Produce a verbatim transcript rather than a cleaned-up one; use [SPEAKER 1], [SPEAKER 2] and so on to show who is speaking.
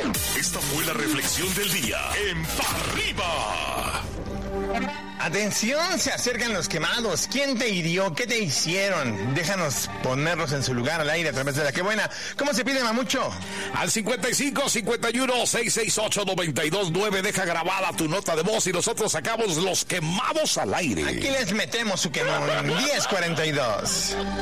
[SPEAKER 1] Esta fue la reflexión del día en Pa' Arriba.
[SPEAKER 2] Atención, se acercan los quemados. ¿Quién te hirió? ¿Qué te hicieron? Déjanos ponerlos en su lugar al aire a través de la que buena. ¿Cómo se pide, Mamucho?
[SPEAKER 1] Al cincuenta y cinco, cincuenta y uno, seiscientos sesenta y ocho, noventa y dos nueve, deja grabada tu nota de voz y nosotros sacamos los quemados al aire.
[SPEAKER 2] Aquí les metemos su quemón. diez cuarenta y dos.